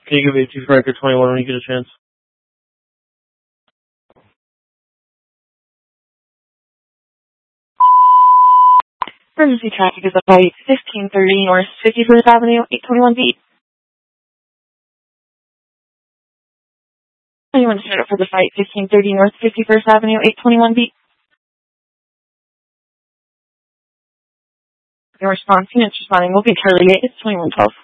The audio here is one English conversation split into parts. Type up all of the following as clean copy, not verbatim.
Can you give me 2 Frank or 21 when you get a chance? Emergency traffic is up by 1530 North 51st Avenue, 821B. Anyone set up for the fight, 1530 North 51st Avenue, 821B. Your response units responding will be Charlie 8, it's 2112.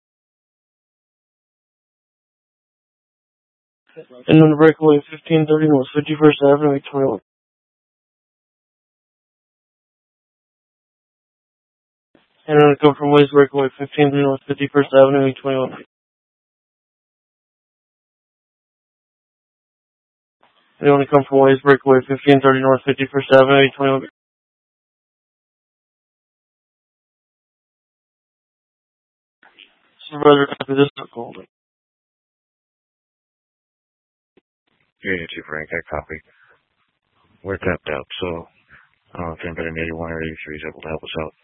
And then the breakaway 1530 North 51st Avenue, 821. And then go from Ways breakaway 1530 North 51st Avenue, 821. They only come from Ways breakaway 1530 North 51st Avenue, 821. Supervisor, copy this call. Yeah, 2 Frank, I copy. We're tapped out, so I don't know if anybody in 81 or 83 is able to help us out.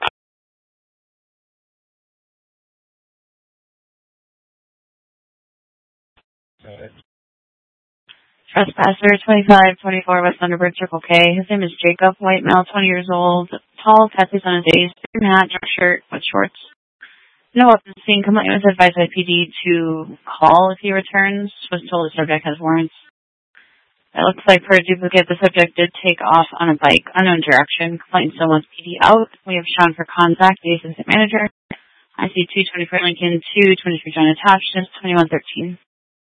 Trespasser 2524 West Thunderbird Circle K. His name is Jacob, white male, 20 years old, tall, tattoos on his face, green hat, dark shirt, white shorts. No weapons seen. Complaint was advised by PD to call if he returns. Was told the subject has warrants. It looks like for a duplicate, the subject did take off on a bike, unknown direction. Complaint still wants PD out. We have Sean for contact, the assistant manager. I see 224 Lincoln, 223 John attached, 2113.